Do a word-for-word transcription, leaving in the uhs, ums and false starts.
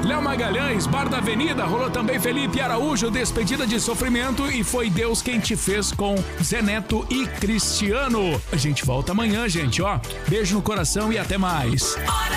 Léo Magalhães, Bar da Avenida. Rolou também Felipe Araújo, Despedida de Sofrimento. E Foi Deus Quem Te Fez com Zé Neto e Cristiano. A gente volta amanhã, gente, ó. Beijo no coração e até mais.